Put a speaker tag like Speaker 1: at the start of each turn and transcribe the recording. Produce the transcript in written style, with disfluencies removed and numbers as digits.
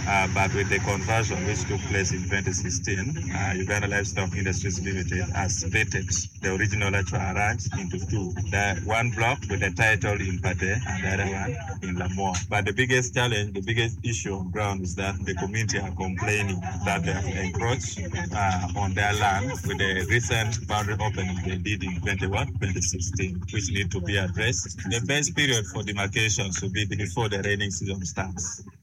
Speaker 1: but with the conversion which took place in 2016, Uganda Livestock Industries Limited has splitted the original Achua ranch into two. The one block with the title in Pate and the other one in Lamoa. But the biggest challenge, the biggest issue on ground is that the community are complaining that they have encroached on their land with the recent boundary opening they did in 2016, which need to be addressed. The best period for demarcation should be before the rainy season starts.